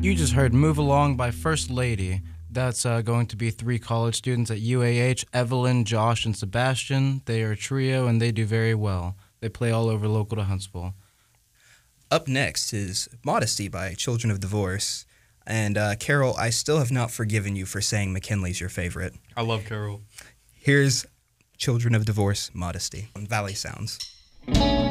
You just heard Move Along by First Lady. That's going to be 3 college students at UAH, Evelyn, Josh, and Sebastian. They are a trio, and they do very well. They play all over local to Huntsville. Up next is Modesty by Children of Divorce. And Carol, I still have not forgiven you for saying McKinley's your favorite. I love Carol. Here's Children of Divorce, Modesty on Valley Sounds.